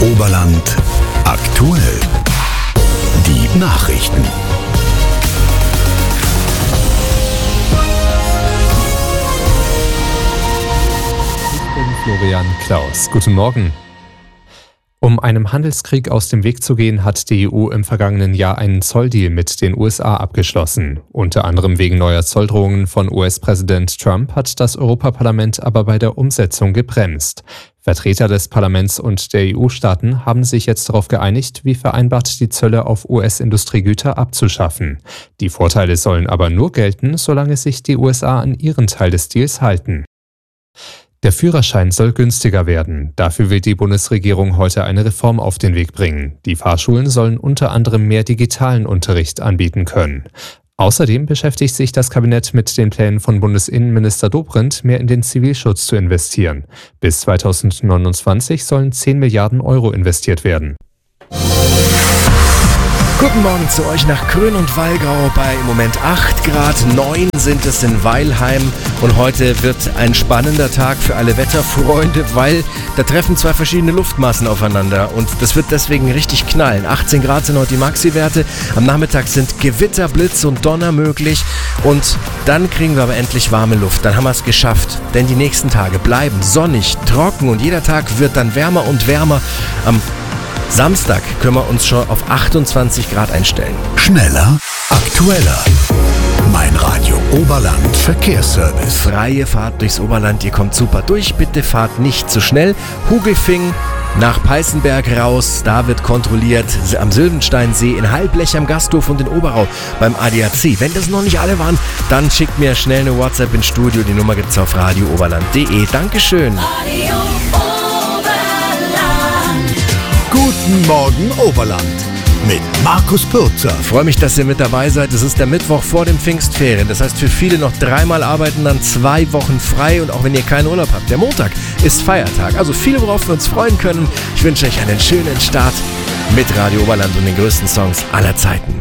Oberland aktuell. Die Nachrichten. Ich bin Florian Klaus. Guten Morgen. Um einem Handelskrieg aus dem Weg zu gehen, hat die EU im vergangenen Jahr einen Zolldeal mit den USA abgeschlossen. Unter anderem wegen neuer Zolldrohungen von US-Präsident Trump hat das Europaparlament aber bei der Umsetzung gebremst. Vertreter des Parlaments und der EU-Staaten haben sich jetzt darauf geeinigt, wie vereinbart die Zölle auf US-Industriegüter abzuschaffen. Die Vorteile sollen aber nur gelten, solange sich die USA an ihren Teil des Deals halten. Der Führerschein soll günstiger werden. Dafür will die Bundesregierung heute eine Reform auf den Weg bringen. Die Fahrschulen sollen unter anderem mehr digitalen Unterricht anbieten können. Außerdem beschäftigt sich das Kabinett mit den Plänen von Bundesinnenminister Dobrindt, mehr in den Zivilschutz zu investieren. Bis 2029 sollen 10 Milliarden Euro investiert werden. Guten Morgen zu euch nach Krön und Wallgau bei im Moment 8 Grad, 9 sind es in Weilheim und heute wird ein spannender Tag für alle Wetterfreunde, weil da treffen zwei verschiedene Luftmassen aufeinander und das wird deswegen richtig knallen. 18 Grad sind heute die Maxi-Werte, am Nachmittag sind Gewitter, Blitz und Donner möglich und dann kriegen wir aber endlich warme Luft, dann haben wir es geschafft, denn die nächsten Tage bleiben sonnig, trocken und jeder Tag wird dann wärmer und wärmer. Am Samstag können wir uns schon auf 28 Grad einstellen. Schneller, aktueller. Mein Radio Oberland Verkehrsservice. Freie Fahrt durchs Oberland, ihr kommt super durch. Bitte fahrt nicht zu schnell. Hugelfing nach Peißenberg raus, da wird kontrolliert. Am Sylvensteinsee, in Halblech am Gasthof und in Oberau beim ADAC. Wenn das noch nicht alle waren, dann schickt mir schnell eine WhatsApp ins Studio. Die Nummer gibt's auf radiooberland.de. Dankeschön. Guten Morgen Oberland mit Markus Pürzer. Ich freue mich, dass ihr mit dabei seid. Es ist der Mittwoch vor den Pfingstferien. Das heißt, für viele noch 3-mal arbeiten, dann 2 Wochen frei. Und auch wenn ihr keinen Urlaub habt, der Montag ist Feiertag. Also viel, worauf wir uns freuen können. Ich wünsche euch einen schönen Start mit Radio Oberland und den größten Songs aller Zeiten.